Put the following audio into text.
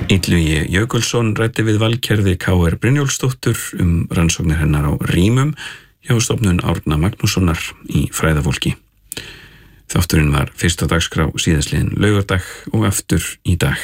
Illugi Jökulsson ræddi við Valgerði K.R. Brynjólfsdóttur rannsóknir hennar á rímum hjá stofnun Árna Magnússonar í fræðafólki. Þátturinn var fyrst á dagskrá síðastliðinn laugardag og aftur í dag.